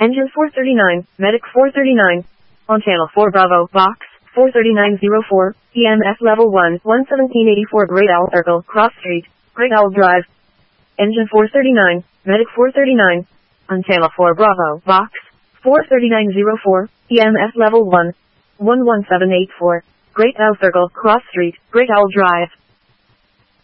Engine 439, Medic 439. On channel 4 Bravo, Box 43904, EMS level 1, 11784 Great Owl Circle, Cross Street, Great Owl Drive. Engine 439, Medic 439. On channel 4 Bravo, Box 43904, EMS level 1, 11784, Great Owl Circle, Cross Street, Great Owl Drive.